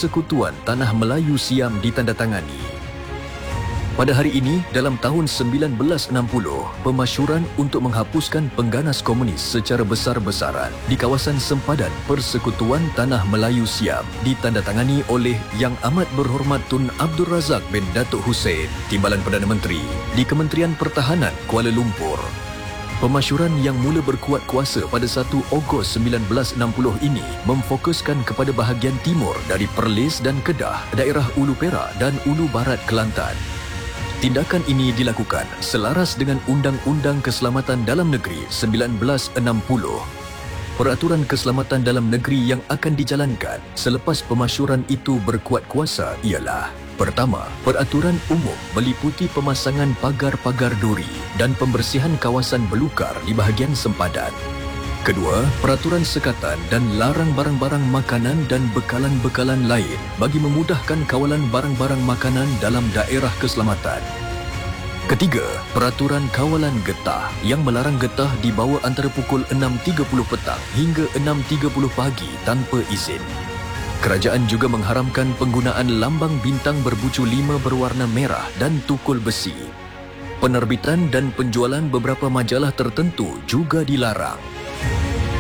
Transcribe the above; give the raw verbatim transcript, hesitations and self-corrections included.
Persekutuan Tanah Melayu Siam ditandatangani. Pada hari ini, dalam tahun sembilan belas enam puluh, pemasyuran untuk menghapuskan pengganas komunis secara besar-besaran di kawasan sempadan Persekutuan Tanah Melayu Siam ditandatangani oleh Yang Amat Berhormat Tun Abdul Razak bin Datuk Hussein, Timbalan Perdana Menteri di Kementerian Pertahanan Kuala Lumpur. Pemasyuran yang mula berkuat kuasa pada satu Ogos sembilan belas enam puluh ini memfokuskan kepada bahagian timur dari Perlis dan Kedah, daerah Ulu Perak dan Ulu Barat Kelantan. Tindakan ini dilakukan selaras dengan Undang-Undang Keselamatan Dalam Negeri sembilan belas enam puluh. Peraturan keselamatan dalam negeri yang akan dijalankan selepas pemasyuran itu berkuat kuasa ialah: pertama, peraturan umum meliputi pemasangan pagar-pagar duri dan pembersihan kawasan belukar di bahagian sempadan. Kedua, peraturan sekatan dan larang barang-barang makanan dan bekalan-bekalan lain bagi memudahkan kawalan barang-barang makanan dalam daerah keselamatan. Ketiga, peraturan kawalan getah yang melarang getah dibawa antara pukul enam tiga puluh petang hingga enam tiga puluh pagi tanpa izin. Kerajaan juga mengharamkan penggunaan lambang bintang berbucu lima berwarna merah dan tukul besi. Penerbitan dan penjualan beberapa majalah tertentu juga dilarang.